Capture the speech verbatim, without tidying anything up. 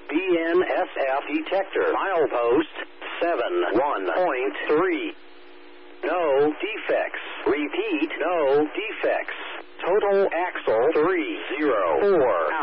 B N S F detector. Milepost seven one point three. No defects. Repeat, no defects. Total axle three zero four.